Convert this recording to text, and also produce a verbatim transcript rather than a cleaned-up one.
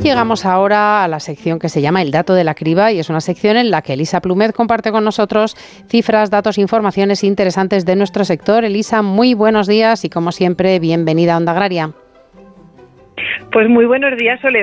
llegamos ahora a la sección que se llama El Dato de la Criba, y es una sección en la que Elisa Plúmez comparte con nosotros cifras, datos, informaciones interesantes de nuestro sector. Elisa, muy buenos días y como siempre, bienvenida a Onda Agraria. Pues muy buenos días, Soledad.